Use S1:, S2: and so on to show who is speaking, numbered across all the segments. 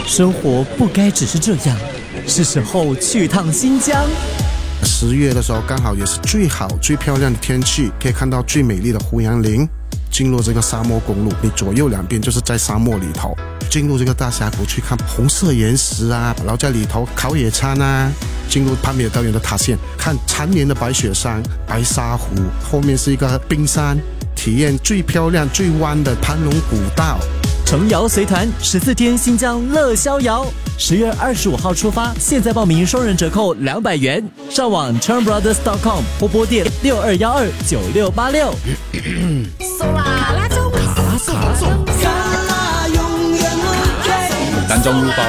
S1: 生活不该只是这样，是时候去趟新疆。
S2: 10月的时候刚好也是最好最漂亮的天气，可以看到最美丽的胡杨林。进入这个沙漠公路，你左右两边就是在沙漠里头，进入这个大峡谷去看红色岩石啊，然后在里头烤野餐啊，进入攀美高原的塔县，看缠绵的白雪山、白沙湖，后面是一个冰山，体验最漂亮最弯的盘龙古道。
S1: 程瑶随团14天新疆乐逍遥，10月25号出发，现在报名双人折扣200元，上网 CharmBrothers.com 或拨电62129686。
S3: 送啦，拉中
S1: 卡拉永远 OK，
S4: 单中入包。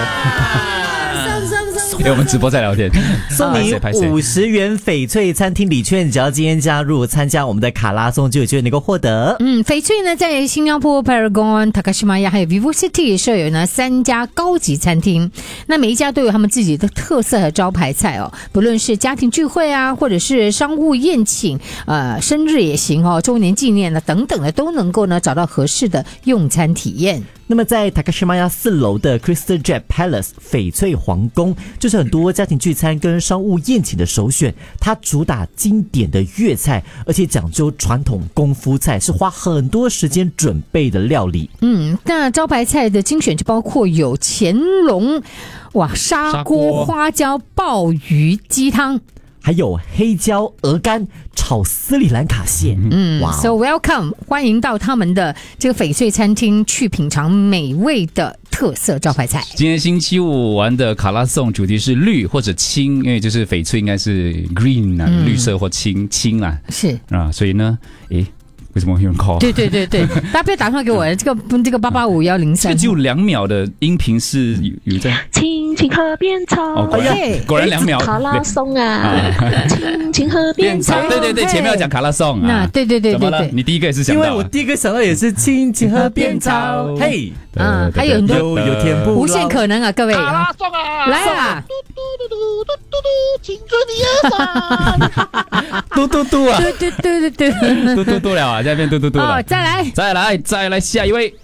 S4: 我们直播在聊天，
S1: 送你50元翡翠餐厅礼券，只要今天加入参加我们的卡拉松，就有机会能够获得。
S3: 翡翠呢，在新加坡 Paragon、Takashimaya 还有 VivoCity 设有呢3家高级餐厅，那每一家都有他们自己的特色和招牌菜哦，不论是家庭聚会啊，或者是商务宴请，生日也行哦，周年纪念啊等等的，都能够呢找到合适的用餐体验。
S1: 那么在塔克什玛亚4楼的 Crystal Jet Palace 翡翠皇宫，就是很多家庭聚餐跟商务宴请的首选。它主打经典的粤菜，而且讲究传统功夫菜，是花很多时间准备的料理。
S3: 那招牌菜的精选就包括有乾隆砂锅花椒鲍鱼鸡汤，
S1: 还有黑椒鹅肝炒斯里兰卡蟹。
S3: So welcome， 欢迎到他们的这个翡翠餐厅去品尝美味的特色招牌菜。
S4: 今天星期五玩的卡拉颂主题是绿或者青，因为就是翡翠应该是 green 啊，绿色或青啊，
S3: 是
S4: 啊，所以呢，为什么会有人 call？
S3: 对，大家不要打电话给我，这个8851033，
S4: 这个只有2秒的音频是有在。
S5: 青青河边草，
S4: 果然2秒。
S5: 卡拉颂啊，青青河边草，
S4: 对，前面要讲卡拉颂啊。
S3: 对，
S4: 怎么了？你第一个也是想到，
S1: 因为我第一个想到也是青青河边草，嘿，
S3: 还有很多
S1: 有天不
S3: 无限可能啊，各位。
S5: 卡拉颂啊，
S3: 来啊！
S5: 青春的夜晚，
S4: 嘟啊，
S3: 对，
S4: 嘟了啊，在那边嘟了。再来下一位，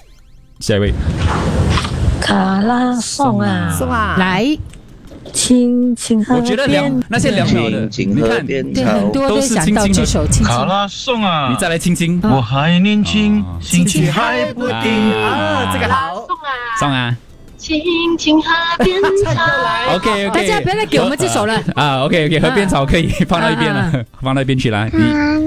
S5: 卡拉颂啊，
S3: 来。
S5: 青青河边，
S4: 我觉得那些2秒的，你看，
S3: 对，很多都想到这首青青。
S6: 卡拉颂啊，
S4: 你再来青青。
S6: 我还年轻，心情还不定
S1: 啊，这个好。
S4: 送啊。
S5: 青青河边草
S4: ，OK，
S3: 大家不要再给我们这首了
S4: 啊 ，OK， 河边草可以放到一边了，放到一边去了。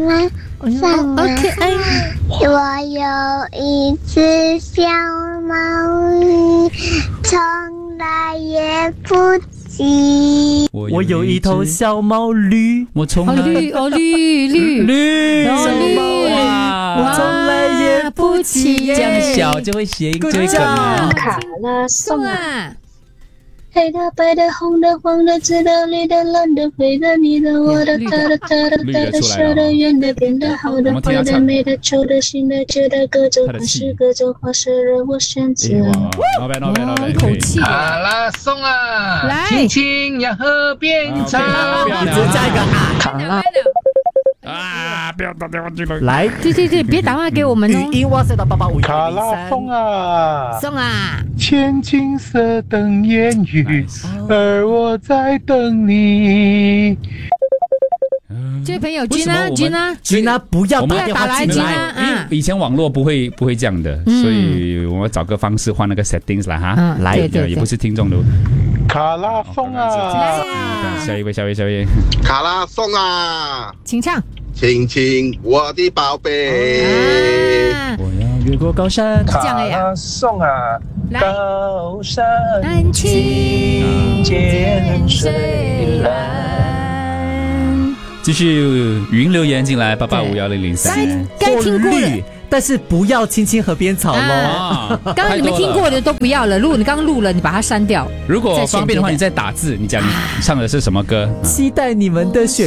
S3: OK，
S7: 我有一只小毛驴，从来也不急。
S1: 我有一头小毛驴，
S4: 我从来
S3: 绿
S4: 小毛啊，
S1: 我从来也不急。
S4: 这样小就会谐音，就会梗啊。
S5: 卡拉颂
S3: 啊。
S5: 黑的、白的、红的、黄的、紫的、绿的、蓝的、灰的、你的、我的、他的、他的、他的、小的、圆的、扁的、好的、坏的、美的、丑的、新的、旧的，各种款式、各种花式，任我选择。
S3: 口气。
S6: 卡拉颂啊，
S3: 来，
S6: 青青呀河边草，
S1: 你只加一个啊，
S5: 卡拉。
S4: 不要打电话进来。
S1: 来，
S3: 对，别打电话给我们哦。
S1: 语音哇塞到8851033。
S6: 卡拉颂啊，
S3: 送啊！
S6: 牵金色等烟雨，而我在等你。
S3: 这位朋友，Gina，
S1: 不要
S3: 打来
S4: 进
S3: 来，
S4: 因为以前网络不会这样的，所以我要找个方式换那个 settings 来哈。来，也不是听众的。
S6: 卡拉颂啊，
S4: 下一位，
S8: 卡拉颂啊，
S3: 请唱。
S8: 亲亲，我的宝贝，
S1: 我要越过高山。
S6: 卡拉颂啊，高山青涧水蓝。
S4: 继续语音留言进来，8851033。
S3: 该听过的，
S1: 但是不要青青河边草咯。
S3: 刚刚你们听过的都不要了，如果你刚刚录了，你把它删掉。
S4: 如果方便的话，你再打字，你讲你唱的是什么歌？
S1: 期待你们的选